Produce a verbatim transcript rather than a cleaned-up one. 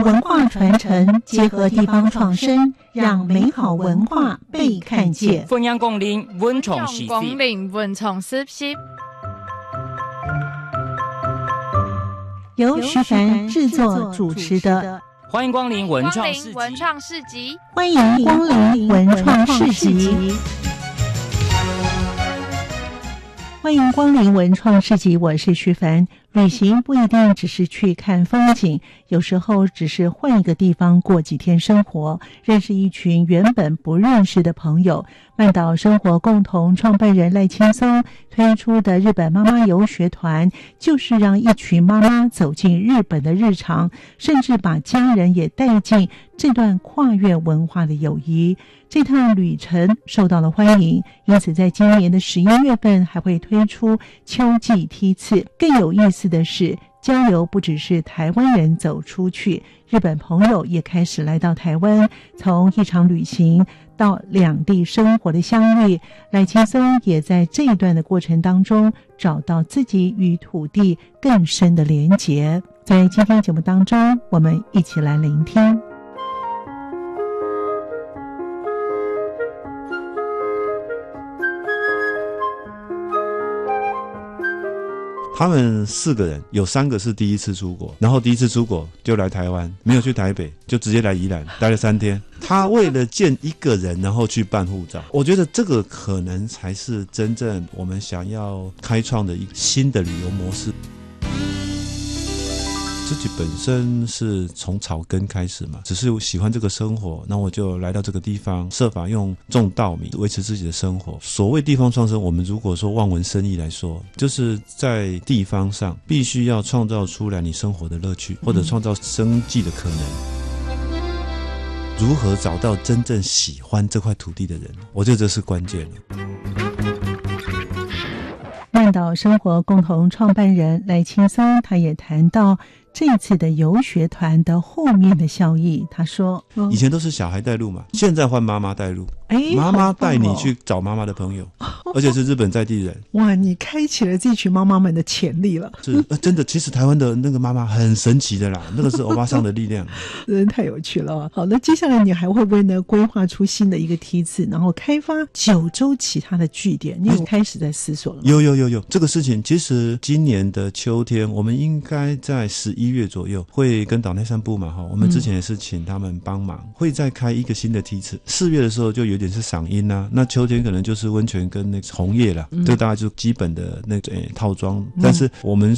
文化传承结合地方创生，让美好文化被看见。 分享光临文创时光临文创时期， 由徐凡制作主持的。 欢迎光临文创市集， 文创市集， 欢迎光临文创市集。欢迎光临文创市集，我是徐凡。旅行不一定只是去看风景，有时候只是换一个地方过几天生活，认识一群原本不认识的朋友。曼岛生活共同创办人赖青松推出的日本妈妈游学团，就是让一群妈妈走进日本的日常，甚至把家人也带进这段跨越文化的友谊。这趟旅程受到了欢迎，因此在今年的十一月份还会推出秋季梯次。更有意思的是，交流不只是台湾人走出去，日本朋友也开始来到台湾，从一场旅行到两地生活的相遇。赖青松也在这一段的过程当中找到自己与土地更深的连结。在今天节目当中，我们一起来聆听。 他们四个人有三个是第一次出国，然后第一次出国就来台湾，没有去台北，就直接来宜兰待了三天。他为了见一个人，然后去办护照。我觉得这个可能才是真正我们想要开创的一个新的旅游模式。自己本身是从草根开始嘛，只是喜欢这个生活，那我就来到这个地方，设法用种稻米维持自己的生活。所谓地方创生，我们如果说望文生义来说，就是在地方上必须要创造出来你生活的乐趣，或者创造生计的可能。如何找到真正喜欢这块土地的人，我觉得这是关键了。 曼岛生活共同创办人赖青松，他也谈到这次的游学团的后面的效益。他说， 嗯、以前都是小孩带路嘛，现在换妈妈带路，妈妈带你去找妈妈的朋友，而且是日本在地人。 哇，你开启了这群妈妈们的潜力了。 是、呃、真的，其实台湾的那个妈妈很神奇的啦，那个是欧巴桑的力量。 真太有趣了。好，那接下来你还会不会呢规划出新的一个梯次，然后开发九州其他的据点？你有开始在思索了吗？ 有有有有，这个事情其实今年的秋天，我们应该在十一月左右会跟岛内散步嘛，哈，我们之前也是请他们帮忙，嗯、会再开一个新的梯次。四月的时候就有点是赏樱啊，那秋天可能就是温泉跟那个红叶啦，嗯、这大概就是基本的那种、欸、套装。但是我们